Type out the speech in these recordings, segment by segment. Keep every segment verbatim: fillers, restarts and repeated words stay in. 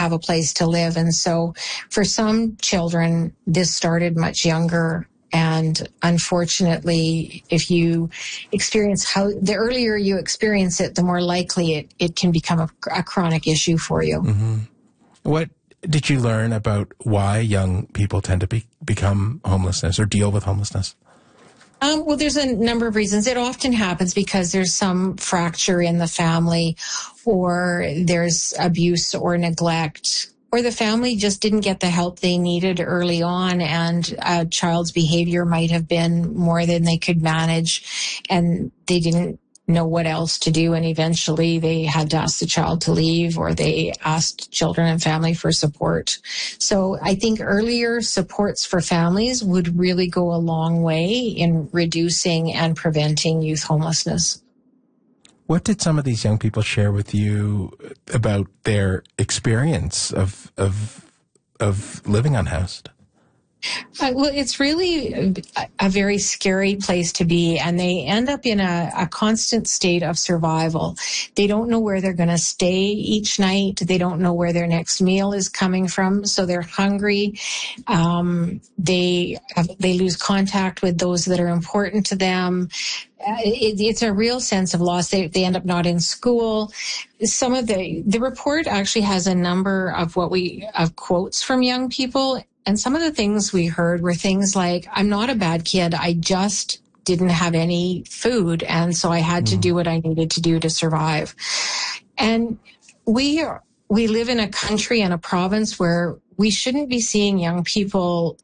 have a place to live. And so for some children, this started much younger. And unfortunately, if you experience how the earlier you experience it, the more likely it, it can become a, a chronic issue for you. Mm-hmm. What did you learn about why young people tend to be, become homelessness or deal with homelessness? Um, well, there's a number of reasons. It often happens because there's some fracture in the family, or there's abuse or neglect, or the family just didn't get the help they needed early on, and a child's behavior might have been more than they could manage, and they didn't know what else to do, and eventually they had to ask the child to leave, or they asked children and family for support. So I think earlier supports for families would really go a long way in reducing and preventing youth homelessness. What did some of these young people share with you about their experience of of of living unhoused? Uh, well, it's really a, a very scary place to be, and they end up in a, a constant state of survival. They don't know where they're going to stay each night. They don't know where their next meal is coming from, so they're hungry. Um, they have, they lose contact with those that are important to them. Uh, it, it's a real sense of loss. They, they end up not in school. Some of the the report actually has a number of what we of quotes from young people. And some of the things we heard were things like, I'm not a bad kid. I just didn't have any food. And so I had to do what I needed to do to survive. And we are, we live in a country and a province where we shouldn't be seeing young people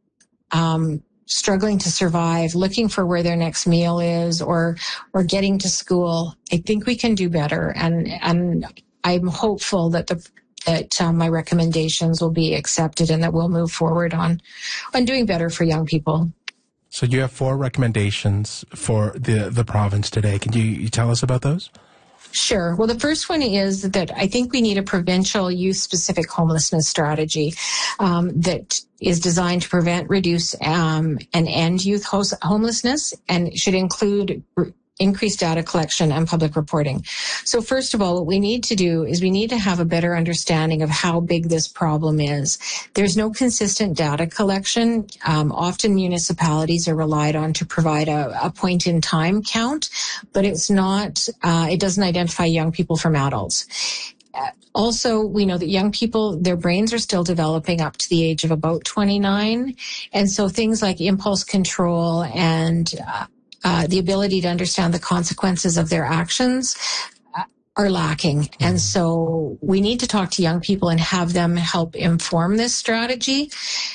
um, struggling to survive, looking for where their next meal is, or or getting to school. I think we can do better. And, and I'm hopeful that the that um, my recommendations will be accepted and that we'll move forward on, on doing better for young people. So you have four recommendations for the, the province today. Can you, you tell us about those? Sure. Well, the first one is that I think we need a provincial youth-specific homelessness strategy um, that is designed to prevent, reduce, um, and end youth ho- homelessness, and should include re- increased data collection and public reporting. So first of all, what we need to do is we need to have a better understanding of how big this problem is. There's no consistent data collection. Um, often municipalities are relied on to provide a, a point in time count, but it's not, uh, it doesn't identify young people from adults. Also, we know that young people, their brains are still developing up to the age of about twenty-nine. And so things like impulse control and uh, Uh, the ability to understand the consequences of their actions uh, are lacking. Mm-hmm. And so we need to talk to young people and have them help inform this strategy,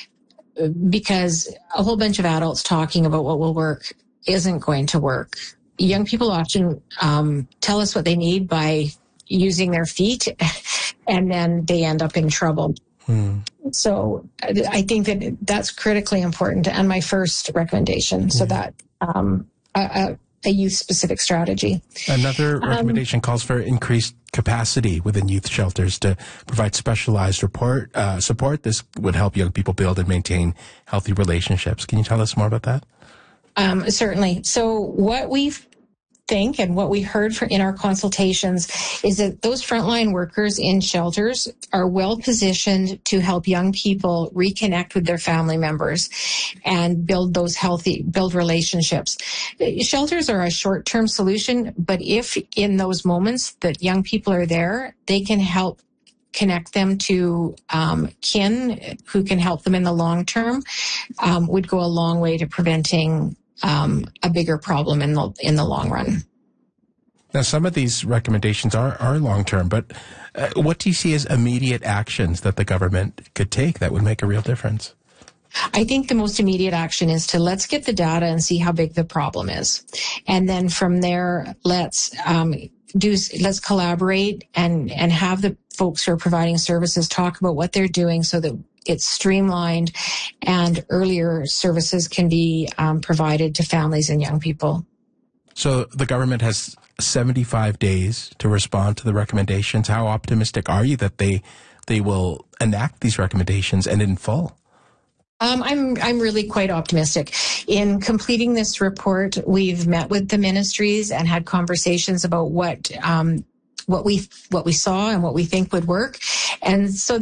because a whole bunch of adults talking about what will work isn't going to work. Young people often um, tell us what they need by using their feet, and then they end up in trouble. Hmm. So I think that that's critically important, and my first recommendation, so that um, a, a youth-specific strategy. Another recommendation um, calls for increased capacity within youth shelters to provide specialized report, uh, support. This would help young people build and maintain healthy relationships. Can you tell us more about that? Um, certainly. So what we've think and what we heard from in our consultations is that those frontline workers in shelters are well positioned to help young people reconnect with their family members and build those healthy, build relationships. Shelters are a short-term solution, but if in those moments that young people are there, they can help connect them to um, kin who can help them in the long term, um, would go a long way to preventing Um, a bigger problem in the in the long run. Now, some of these recommendations are, are long-term, but uh, what do you see as immediate actions that the government could take that would make a real difference? I think the most immediate action is to let's get the data and see how big the problem is. And then from there, let's um, do let's collaborate and, and have the folks who are providing services talk about what they're doing so that it's streamlined and earlier services can be um, provided to families and young people. So the government has seventy-five days to respond to the recommendations. How optimistic are you that they they will enact these recommendations and in full? Um, I'm I'm really quite optimistic. In completing this report, we've met with the ministries and had conversations about what um, what we what we saw and what we think would work, and so